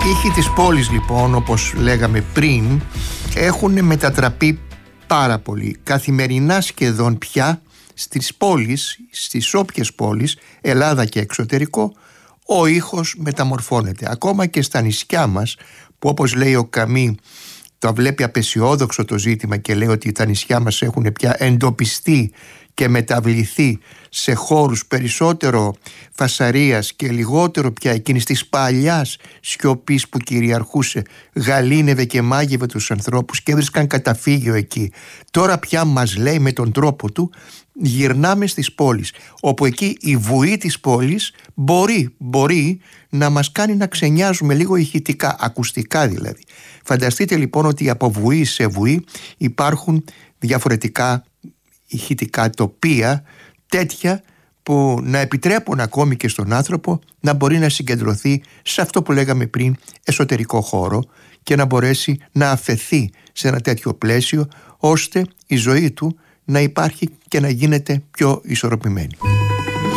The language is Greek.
ήχοι της πόλης λοιπόν, όπως λέγαμε πριν, έχουν μετατραπεί πάρα πολύ. Καθημερινά σχεδόν πια στις πόλεις, στις όποιες πόλεις, Ελλάδα και εξωτερικό, ο ήχος μεταμορφώνεται. Ακόμα και στα νησιά μας, που όπως λέει ο Καμί, το βλέπει απεσιόδοξο το ζήτημα και λέει ότι τα νησιά μας έχουν πια εντοπιστεί και μεταβληθεί σε χώρους περισσότερο φασαρίας και λιγότερο πια εκείνης της παλιάς σιωπής που κυριαρχούσε, γαλήνευε και μάγευε τους ανθρώπους και έβρισκαν καταφύγιο εκεί. Τώρα πια μας λέει με τον τρόπο του, γυρνάμε στις πόλεις, όπου εκεί η βουή της πόλης μπορεί να μας κάνει να ξενιάζουμε λίγο ηχητικά, ακουστικά δηλαδή. Φανταστείτε λοιπόν ότι από βουή σε βουή υπάρχουν διαφορετικά ηχητικά τοπία, τέτοια που να επιτρέπουν ακόμη και στον άνθρωπο να μπορεί να συγκεντρωθεί σε αυτό που λέγαμε πριν, εσωτερικό χώρο, και να μπορέσει να αφαιθεί σε ένα τέτοιο πλαίσιο, ώστε η ζωή του να υπάρχει και να γίνεται πιο ισορροπημένη.